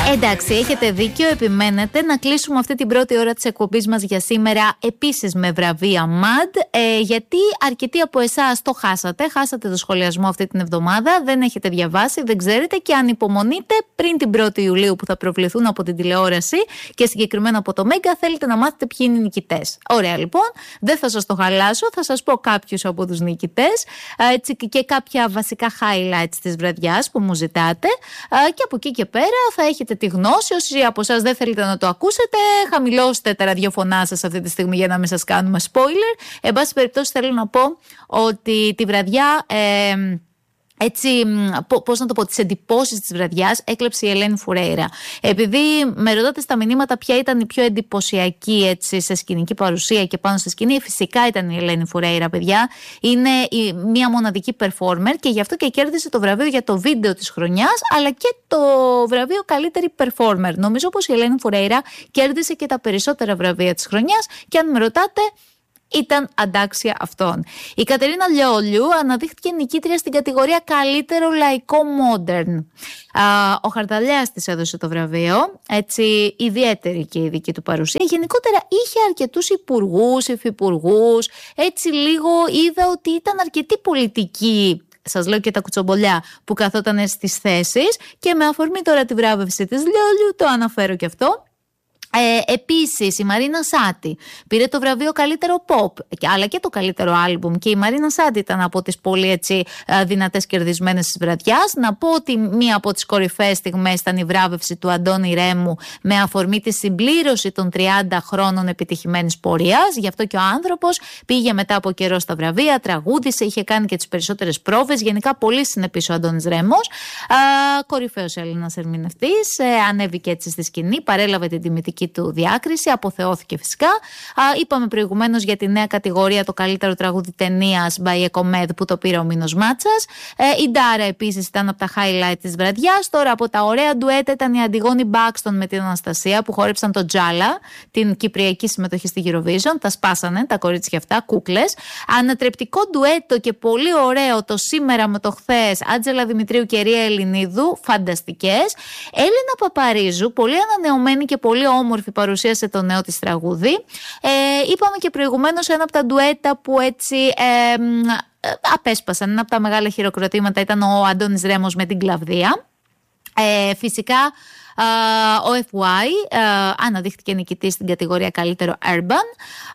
Εντάξει, έχετε δίκιο, επιμένετε να κλείσουμε αυτή την πρώτη ώρα της εκπομπής μας για σήμερα επίσης με βραβεία MAD, γιατί αρκετοί από εσάς το χάσατε το σχολιασμό αυτή την εβδομάδα, δεν έχετε διαβάσει, δεν ξέρετε και ανυπομονείτε πριν την 1η Ιουλίου που θα προβληθούν από την τηλεόραση και συγκεκριμένα από το Μέγκα, θέλετε να μάθετε ποιοι είναι οι νικητές. Ωραία λοιπόν, δεν θα σας το χαλάσω, θα σας πω κάποιους από τους νικητές έτσι, και κάποια βασικά highlights της βραδιάς που μου ζητάτε και από εκεί και πέρα θα έχετε τη γνώση. Όσοι από εσάς δεν θέλετε να το ακούσετε, χαμηλώστε τα ραδιοφωνά σας αυτή τη στιγμή για να μην σας κάνουμε spoiler. Εν πάση περιπτώσει θέλω να πω ότι τη βραδιά... έτσι, πώς να το πω, τις εντυπώσεις της βραδιάς έκλεψε η Ελένη Φουρέιρα. Επειδή με ρωτάτε στα μηνύματα ποια ήταν η πιο εντυπωσιακή έτσι, σε σκηνική παρουσία και πάνω στη σκηνή, φυσικά ήταν η Ελένη Φουρέιρα, παιδιά. Είναι μία μοναδική performer και γι' αυτό και κέρδισε το βραβείο για το βίντεο της χρονιάς, αλλά και το βραβείο καλύτερη performer. Νομίζω πως η Ελένη Φουρέιρα κέρδισε και τα περισσότερα βραβεία της χρονιάς και αν με ρωτάτε, ήταν αντάξια αυτών. Η Κατερίνα Λιόλιου αναδείχθηκε νικήτρια στην κατηγορία καλύτερο λαϊκό modern. Ο Χαρταλιάς της έδωσε το βραβείο, έτσι ιδιαίτερη και η δική του παρουσία. Γενικότερα είχε αρκετούς υπουργούς, υφυπουργούς, έτσι λίγο είδα ότι ήταν αρκετή πολιτική. Σας λέω και τα κουτσομπολιά που καθόταν στις θέσεις και με αφορμή τώρα τη βράβευση της Λιόλιου το αναφέρω και αυτό. Επίσης η Μαρίνα Σάτι πήρε το βραβείο καλύτερο pop αλλά και το καλύτερο άλμπουμ και η Μαρίνα Σάτι ήταν από τις πολύ έτσι δυνατές κερδισμένες της βραδιάς. Να πω ότι μία από τις κορυφαίες στιγμές ήταν η βράβευση του Αντώνη Ρέμου με αφορμή τη συμπλήρωση των 30 χρόνων επιτυχημένης πορείας. Γι' αυτό και ο άνθρωπος πήγε μετά από καιρό στα βραβεία, τραγούδισε, είχε κάνει και τις περισσότερες πρόβες. Γενικά πολύ συνεπής ο Αντώνης Ρέμος, κορυφαίος Έλληνας ερμηνευτής, ανέβηκε έτσι στη σκηνή, παρέλαβε την τιμητική του διάκριση, αποθεώθηκε φυσικά. Είπαμε προηγουμένως για τη νέα κατηγορία το καλύτερο τραγούδι ταινίας by a Comedy που το πήρε ο Μίνος Μάτσας. Η Ντάρα επίσης ήταν από τα highlight της βραδιάς. Τώρα από τα ωραία ντουέτα ήταν η Αντιγόνη Μπάκστον με την Αναστασία που χόρεψαν το Τζάλα, την κυπριακή συμμετοχή στη Eurovision. Τα σπάσανε τα κορίτσια αυτά, κούκλες. Ανατρεπτικό ντουέτο και πολύ ωραίο το σήμερα με το χθες, Άντζελα Δημητρίου και Ρία Ελληνίδου, φανταστικές. Έλληνα Παπαρίζου, πολύ ανανεωμένη και πολύ όμορφη παρουσίασε το νέο της τραγούδι. Είπαμε και προηγουμένως ένα από τα ντουέτα που έτσι απέσπασαν. Ένα από τα μεγάλα χειροκροτήματα ήταν ο Αντώνης Ρέμος με την Κλαβδία. Φυσικά ο FY αναδείχθηκε νικητής στην κατηγορία καλύτερο Urban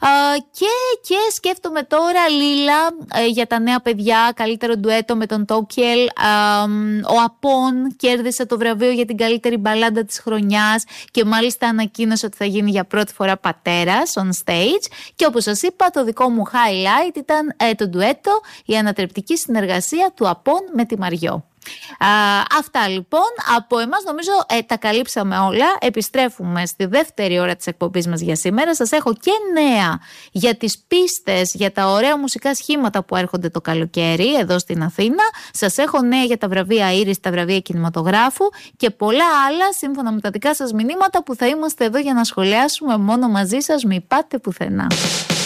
και σκέφτομαι τώρα Λίλα για τα νέα παιδιά, καλύτερο ντουέτο με τον Τόκιελ. Ο Απόν κέρδισε το βραβείο για την καλύτερη μπαλάντα της χρονιάς και μάλιστα ανακοίνωσε ότι θα γίνει για πρώτη φορά πατέρας on stage. Και όπως σας είπα, το δικό μου highlight ήταν το ντουέτο, η ανατρεπτική συνεργασία του Απόν με τη Μαριό. Αυτά λοιπόν από εμάς, νομίζω τα καλύψαμε όλα. Επιστρέφουμε στη δεύτερη ώρα της εκπομπής μας για σήμερα. Σας έχω και νέα για τις πίστες, για τα ωραία μουσικά σχήματα που έρχονται το καλοκαίρι εδώ στην Αθήνα. Σας έχω νέα για τα βραβεία Ήρης, τα βραβεία κινηματογράφου και πολλά άλλα σύμφωνα με τα δικά σας μηνύματα που θα είμαστε εδώ για να σχολιάσουμε μόνο μαζί σας, μη πάτε πουθενά.